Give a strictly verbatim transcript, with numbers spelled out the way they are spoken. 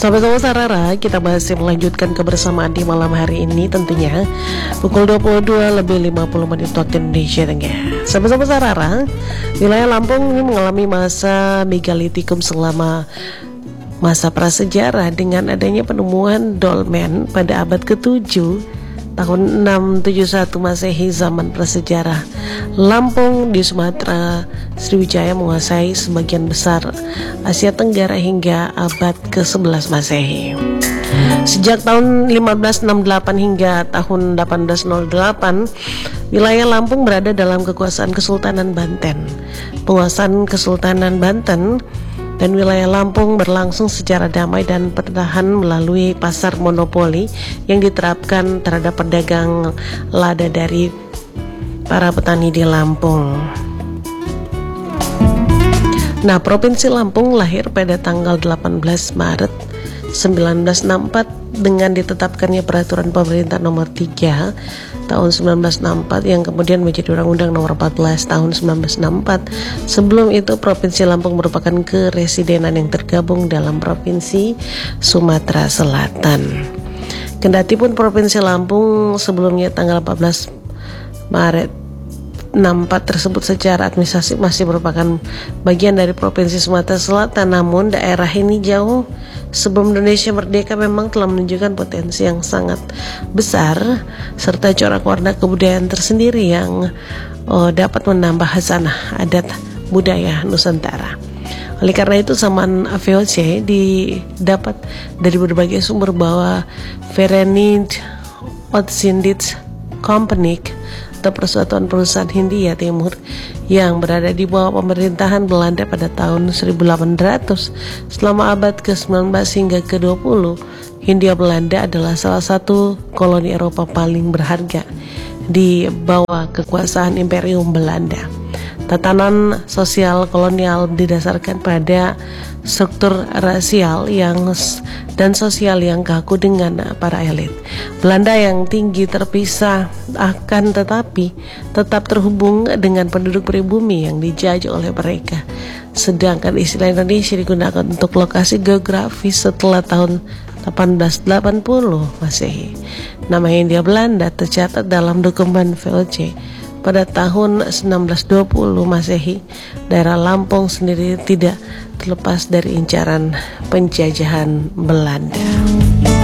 Sahabat-sahabat Sarara, kita masih melanjutkan kebersamaan di malam hari ini tentunya pukul dua puluh dua lebih lima puluh menit waktu Indonesia Tengah. Sahabat-sahabat Sarara, wilayah Lampung ini mengalami masa megalitikum selama masa prasejarah dengan adanya penemuan dolmen pada abad ketujuh tahun enam tujuh satu Masehi zaman prasejarah. Lampung di Sumatera Sriwijaya menguasai sebagian besar Asia Tenggara hingga abad ke sebelas Masehi. Sejak tahun lima belas enam puluh delapan hingga tahun delapan belas nol delapan, wilayah Lampung berada dalam kekuasaan Kesultanan Banten. Penguasaan Kesultanan Banten dan wilayah Lampung berlangsung secara damai dan bertahan melalui pasar monopoli yang diterapkan terhadap pedagang lada dari para petani di Lampung. Nah, Provinsi Lampung lahir pada tanggal delapan belas Maret sembilan belas enam puluh empat dengan ditetapkannya peraturan pemerintah nomor tiga tahun sembilan belas enam puluh empat yang kemudian menjadi Undang-Undang nomor empat belas tahun sembilan belas enam puluh empat. Sebelum itu Provinsi Lampung merupakan keresidenan yang tergabung dalam Provinsi Sumatera Selatan. Kendatipun Provinsi Lampung sebelumnya tanggal empat belas Maret enam puluh empat tersebut secara administrasi masih merupakan bagian dari Provinsi Sumatera Selatan, namun daerah ini jauh sebelum Indonesia merdeka memang telah menunjukkan potensi yang sangat besar serta corak warna kebudayaan tersendiri yang oh, dapat menambah khasanah adat budaya Nusantara. Oleh karena itu zaman V O C didapat dari berbagai sumber bahwa Verenigd Oostindische Compagnie atau Persatuan Perusahaan Hindia Timur yang berada di bawah pemerintahan Belanda pada tahun seribu delapan ratus selama abad ke sembilan belas hingga ke dua puluh. Hindia Belanda adalah salah satu koloni Eropa paling berharga di bawah kekuasaan Imperium Belanda. Tatanan sosial kolonial didasarkan pada struktur rasial yang dan sosial yang kaku dengan para elit. Belanda yang tinggi terpisah akan tetapi tetap terhubung dengan penduduk pribumi yang dijajah oleh mereka. Sedangkan istilah Indonesia digunakan untuk lokasi geografis setelah tahun delapan belas delapan puluh Masehi. Nama Hindia Belanda tercatat dalam dokumen V O C pada tahun seribu enam ratus dua puluh Masehi. Daerah Lampung sendiri tidak terlepas dari incaran penjajahan Belanda.